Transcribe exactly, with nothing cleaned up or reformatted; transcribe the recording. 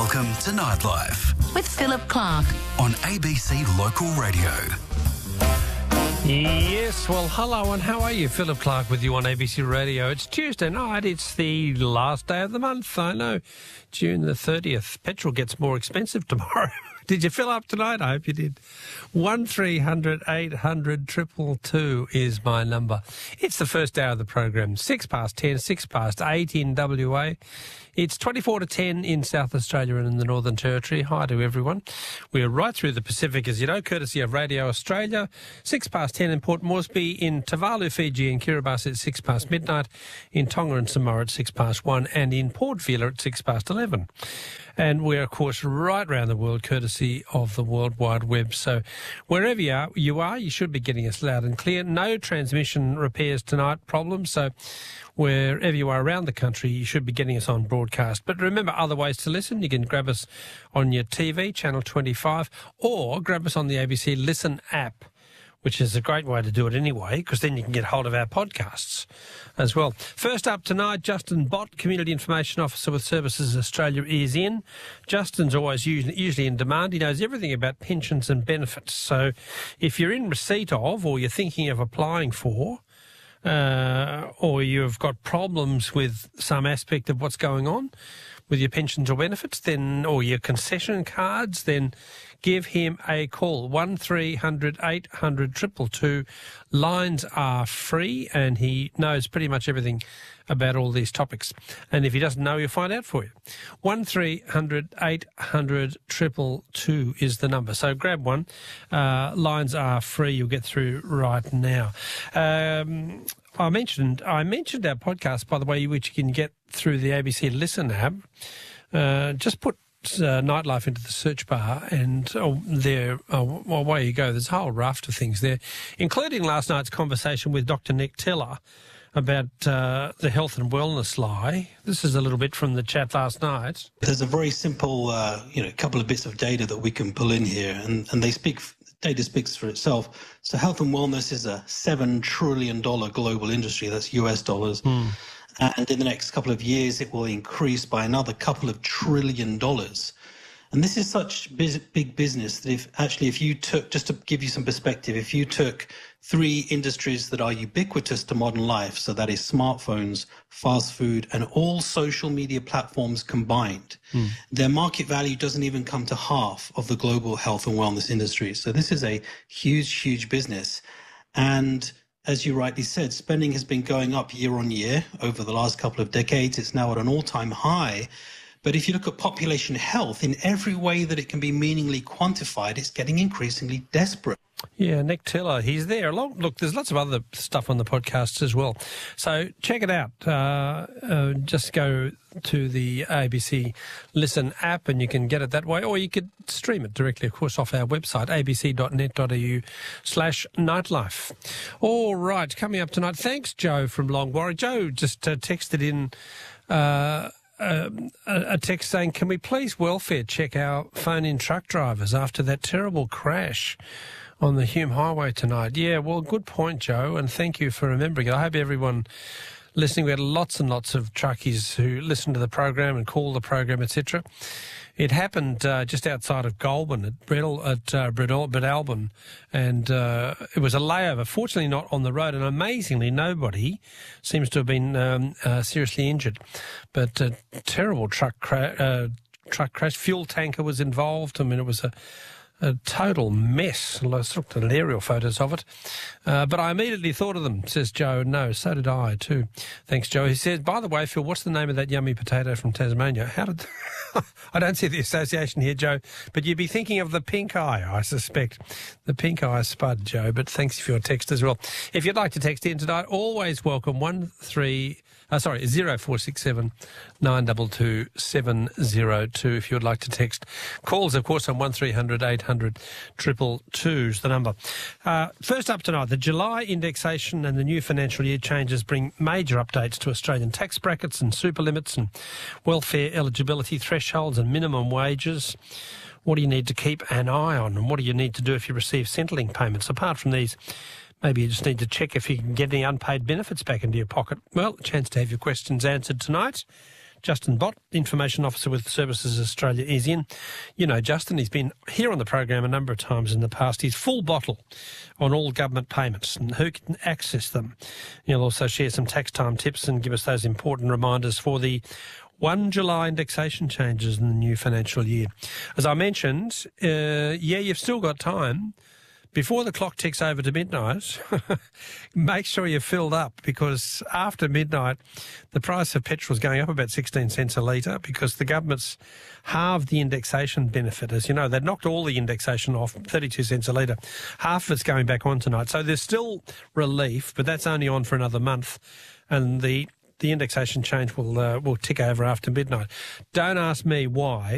Welcome to Nightlife with Philip Clark on A B C Local Radio. Yes, well, hello and how are you? Philip Clark with you on A B C Radio. It's Tuesday night. It's the last day of the month. I know, June the thirtieth. Petrol gets more expensive tomorrow. Did you fill up tonight? I hope you did. one three hundred eight hundred two two two is my number. It's the first hour of the program. Six past ten, six past eight in W A. It's twenty-four to ten in South Australia and in the Northern Territory. Hi to everyone. We're right through the Pacific, as you know, courtesy of Radio Australia. Six past ten in Port Moresby, in Tuvalu, Fiji, and Kiribati at six past midnight, in Tonga and Samoa at six past one, and in Port Vila at six past eleven. And we're, of course, right around the world, courtesy of the World Wide Web. So wherever you are, you are, you should be getting us loud and clear. No transmission repairs tonight problems. So wherever you are around the country, you should be getting us on broadcast. But remember, other ways to listen. You can grab us on your T V, Channel twenty-five, or grab us on the A B C Listen app, which is a great way to do it anyway, because then you can get hold of our podcasts as well. First up tonight, Justin Bott, Community Information Officer with Services Australia, is in. Justin's always usually, usually in demand. He knows everything about pensions and benefits. So if you're in receipt of, or you're thinking of applying for, uh, or you've got problems with some aspect of what's going on with your pensions or benefits, then, or your concession cards, then give him a call. one three hundred eight hundred two two two. Lines are free, and he knows pretty much everything about all these topics. And if he doesn't know, he'll find out for you. one three hundred eight hundred two two two is the number. So grab one. Uh, lines are free. You'll get through right now. Um, I mentioned I mentioned our podcast, by the way, which you can get through the A B C Listen app. Uh, just put Uh, Nightlife into the search bar, and oh, there, oh, well, away you go. There's a whole raft of things there, including last night's conversation with Doctor Nick Teller about uh, the health and wellness lie. This is a little bit from the chat last night. There's a very simple, uh, you know, couple of bits of data that we can pull in here, and, and they speak. Data speaks for itself. So health and wellness is a seven trillion dollars global industry. That's U S dollars. Mm. And in the next couple of years, it will increase by another couple of trillion dollars. And this is such big business that if actually, if you took, just to give you some perspective, if you took three industries that are ubiquitous to modern life, so that is smartphones, fast food, and all social media platforms combined, mm. their market value doesn't even come to half of the global health and wellness industry. So this is a huge, huge business. And as you rightly said, spending has been going up year on year over the last couple of decades. It's now at an all-time high. But if you look at population health, in every way that it can be meaningfully quantified, it's getting increasingly desperate. Yeah, Nick Teller, he's there. Look, there's lots of other stuff on the podcasts as well. So check it out. Uh, uh, just go to the A B C Listen app and you can get it that way, or you could stream it directly, of course, off our website, abc.net.au slash nightlife. All right, coming up tonight, thanks, Joe from Longwarry. Joe just uh, texted in uh, a, a text saying, can we please welfare check our phone-in truck drivers after that terrible crash on the Hume Highway tonight? Yeah, well, good point, Joe, and thank you for remembering it. I hope everyone listening, we had lots and lots of truckies who listened to the program and called the program, et cetera. It happened uh, just outside of Goulburn at Bredal, at uh, Bredal, Breadalbin, and uh, it was a layover, fortunately not on the road, and amazingly nobody seems to have been um, uh, seriously injured. But a terrible truck, cra- uh, truck crash. Fuel tanker was involved. I mean, it was a A total mess. I looked at aerial photos of it. Uh, but I immediately thought of them, says Joe. No, so did I too. Thanks, Joe. He says, by the way, Phil, what's the name of that yummy potato from Tasmania? How did... I don't see the association here, Joe, but you'd be thinking of the pink eye, I suspect. The pink eye spud, Joe, but thanks for your text as well. If you'd like to text in tonight, always welcome one three... Uh, sorry, zero four six seven nine two two seven zero two if you would like to text. Calls, of course, on one three hundred eight hundred two two two is the number. Uh, first up tonight, the July indexation and the new financial year changes bring major updates to Australian tax brackets and super limits and welfare eligibility thresholds and minimum wages. What do you need to keep an eye on, and what do you need to do if you receive Centrelink payments? Apart from these, maybe you just need to check if you can get any unpaid benefits back into your pocket. Well, a chance to have your questions answered tonight. Justin Bott, Information Officer with Services Australia, is in. You know, Justin, he's been here on the program a number of times in the past. He's full bottle on all government payments and who can access them. He'll also share some tax time tips and give us those important reminders for the First of July indexation changes in the new financial year. As I mentioned, uh, yeah, you've still got time. Before the clock ticks over to midnight, make sure you're filled up, because after midnight, the price of petrol is going up about sixteen cents a litre because the government's halved the indexation benefit. As you know, they've knocked all the indexation off, thirty-two cents a litre. Half of it's going back on tonight. So there's still relief, but that's only on for another month. And the, the indexation change will, uh, will tick over after midnight. Don't ask me why.